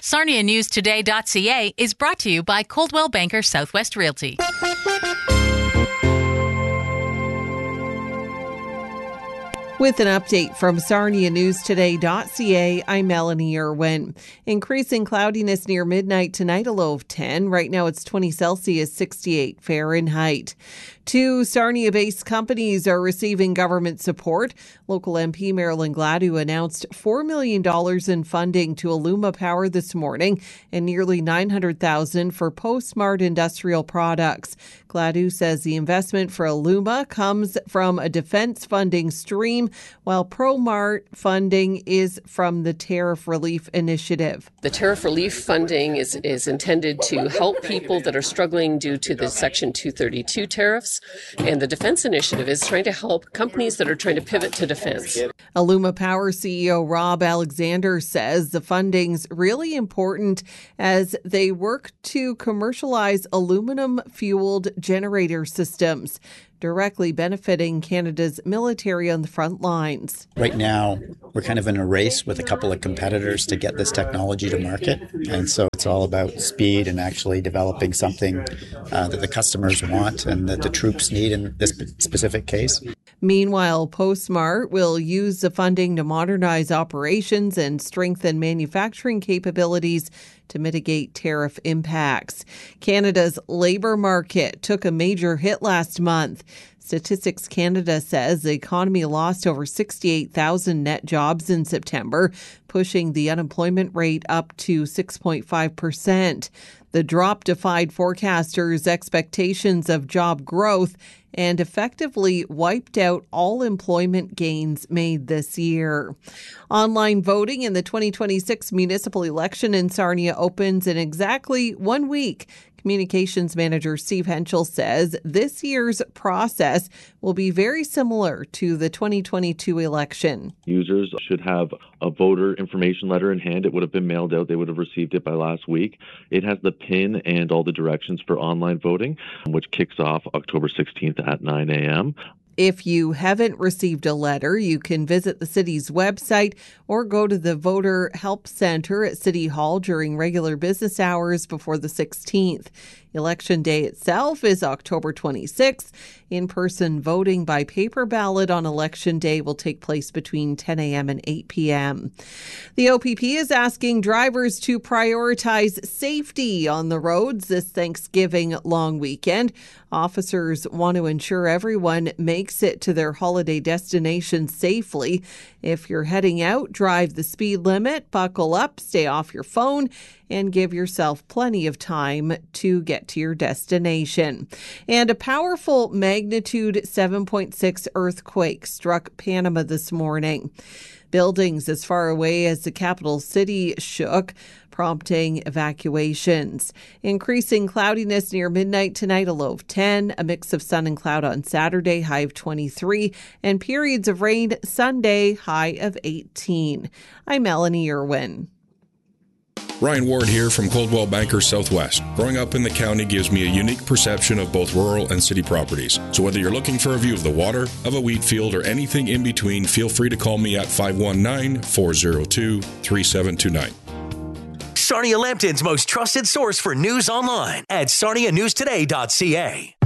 SarniaNewsToday.ca is brought to you by Coldwell Banker Southwest Realty. With an update from SarniaNewsToday.ca, I'm Melanie Irwin. Increasing cloudiness near midnight tonight, a low of 10. Right now it's 20 Celsius, 68 Fahrenheit. Two Sarnia-based companies are receiving government support. Local MP Marilyn Gladue announced $4 million in funding to Illuma Power this morning and nearly $900,000 for Postmart Industrial Products. Gladue says the investment for Illuma comes from a defense funding stream, while ProMart funding is from the Tariff Relief Initiative. The Tariff Relief funding is intended to help people that are struggling due to the Section 232 tariffs. And the Defense Initiative is trying to help companies that are trying to pivot to defense. Illuma Power CEO Rob Alexander says the funding's really important as they work to commercialize aluminum-fueled generator systems, directly benefiting Canada's military on the front lines. Right now, we're kind of in a race with a couple of competitors to get this technology to market. And so it's all about speed and actually developing something that the customers want and that the troops need in this specific case. Meanwhile, Postmart will use the funding to modernize operations and strengthen manufacturing capabilities to mitigate tariff impacts. Canada's labour market took a major hit last month. Statistics Canada says the economy lost over 68,000 net jobs in September, pushing the unemployment rate up to 6.5%. The drop defied forecasters' expectations of job growth and effectively wiped out all employment gains made this year. Online voting in the 2026 municipal election in Sarnia opens in exactly 1 week. Communications Manager Steve Henschel says this year's process will be very similar to the 2022 election. Users should have a voter information letter in hand. It would have been mailed out. They would have received it by last week. It has the PIN and all the directions for online voting, which kicks off October 16th at 9 a.m. If you haven't received a letter, you can visit the city's website or go to the Voter Help Center at City Hall during regular business hours before the 16th. Election day itself is October 26th. In-person voting by paper ballot on Election Day will take place between 10 a.m. and 8 p.m. The OPP is asking drivers to prioritize safety on the roads this Thanksgiving long weekend. Officers want to ensure everyone makes it to their holiday destination safely. If you're heading out, drive the speed limit, buckle up, stay off your phone, and give yourself plenty of time to get to your destination. And a powerful magnitude 7.6 earthquake struck Panama this morning. Buildings as far away as the capital city shook, prompting evacuations. Increasing cloudiness near midnight tonight, a low of 10, a mix of sun and cloud on Saturday, high of 23, and periods of rain Sunday, high of 18. I'm Melanie Irwin. Ryan Ward here from Coldwell Banker Southwest. Growing up in the county gives me a unique perception of both rural and city properties. So whether you're looking for a view of the water, of a wheat field, or anything in between, feel free to call me at 519-402-3729. Sarnia Lambton's most trusted source for news online at SarniaNewsToday.ca.